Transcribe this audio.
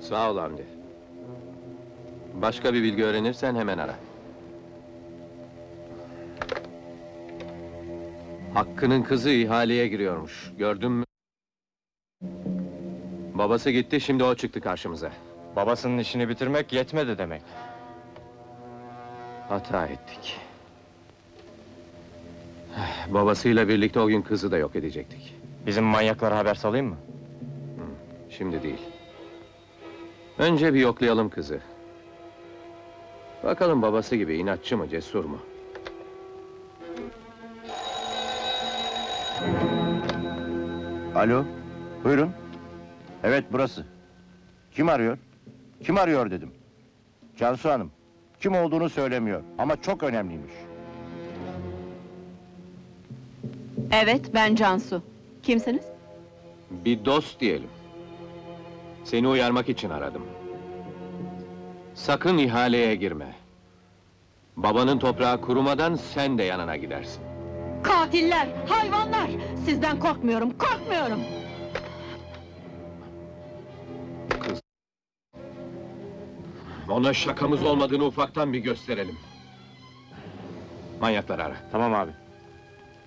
Sağ ol Hamdi. Başka bir bilgi öğrenirsen hemen ara. Hakkı'nın kızı ihaleye giriyormuş, gördün mü? Babası gitti, şimdi o çıktı karşımıza. Babasının işini bitirmek yetmedi demek. Hata ettik. Babasıyla birlikte o gün kızı da yok edecektik. Bizim manyaklara haber salayım mı? Şimdi değil. Önce bir yoklayalım kızı. Bakalım babası gibi inatçı mı, cesur mu? Alo, buyurun. Evet, burası. Kim arıyor? Kim arıyor dedim. Cansu Hanım. Kim olduğunu söylemiyor ama çok önemliymiş. Evet, ben Cansu. Kimsiniz? Bir dost diyelim. Seni uyarmak için aradım. Sakın ihaleye girme. Babanın toprağı kurumadan sen de yanına gidersin. Katiller, hayvanlar! Sizden korkmuyorum, korkmuyorum! Kız. Ona şakamız olmadığını ufaktan bir gösterelim. Manyakları ara. Tamam abi.